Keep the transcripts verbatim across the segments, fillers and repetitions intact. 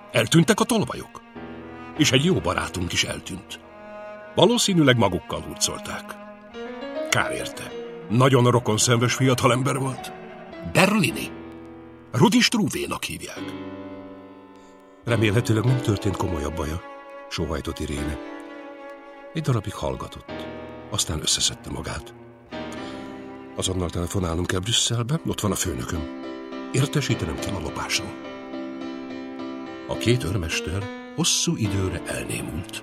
Eltűntek a tolvajok. És egy jó barátunk is eltűnt. Valószínűleg magukkal hurcolták. Kár érte. Nagyon rokonszenves fiatalember volt. Berlini. Rudi Struvénak hívják. Remélhetőleg nem történt komolyabb baja, sóhajtott Iréne. Egy darabig hallgatott, aztán összeszedte magát. Azonnal telefonálnunk kell Brüsszelbe, ott van a főnököm. Értesítenem kell a lopásról. A két őrmester hosszú időre elnémult.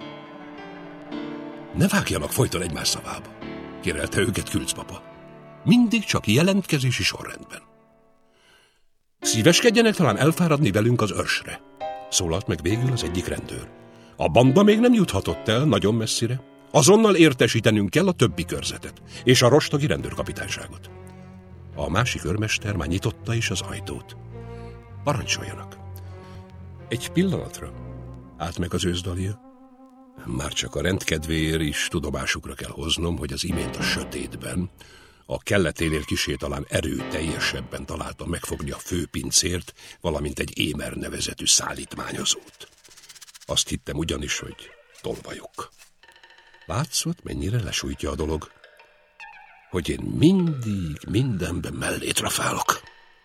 Ne vágjanak folyton egymás szavába, kérelte őket Külcpapa. Mindig csak jelentkezési sorrendben. Szíveskedjenek talán elfáradni velünk az őrsre, szólalt meg végül az egyik rendőr. A banda még nem juthatott el nagyon messzire. Azonnal értesítenünk kell a többi körzetet, és a rostogi rendőrkapitányságot. A másik őrmester már nyitotta is az ajtót. Parancsoljanak. Egy pillanatra állt meg az őszdalia. Már csak a rendkedvéért is tudomásukra kell hoznom, hogy az imént a sötétben, a kelleténél kisé talán erőteljesebben találtam megfogni a főpincért, valamint egy Émer nevezetű szállítmányozót. Azt hittem ugyanis, hogy tolvajok. Látszott, mennyire lesújtja a dolog, hogy én mindig mindenben mellétre fállok.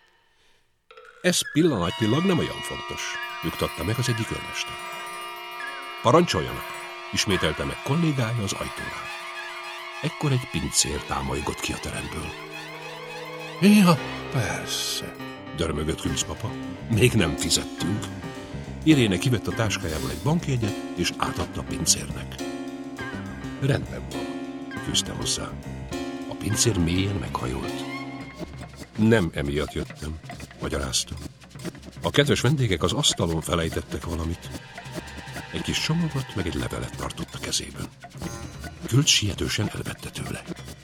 Ez pillanatnyilag nem olyan fontos, nyugtatta meg az egyik őrmester. Parancsoljanak, ismételte meg kollégája az ajtónál. Ekkor egy pincér támolygott ki a teremből. Ja, persze, dörmögött Külcpapa. Még nem fizettünk. Iréne kivett a táskájából egy bankjegyet, és átadta a pincérnek. Rendben van, fűzte hozzá. A pincér mélyen meghajolt. Nem emiatt jöttem, magyaráztam. A kedves vendégek az asztalon felejtettek valamit. Egy kis csomagot, meg egy levelet tartott a kezében. Külc sietősen elvette tőle.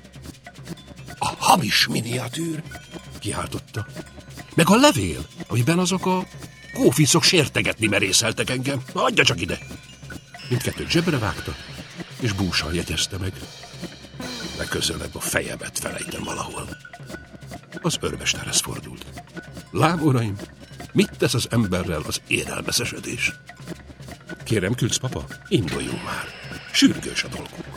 A hamis miniatűr, kiáltotta. Meg a levél, amiben azok a kóficok sértegetni merészeltek engem. Adja csak ide! Mindkettőt zsebre vágta, és bússal jegyezte meg. Legközelebb a fejemet felejtem valahol. Az őrmesterhez fordult. Lám, uraim, mit tesz az emberrel az érelmeszesedés? Kérem, Külcpapa, induljunk már. Sürgős a dolgunk.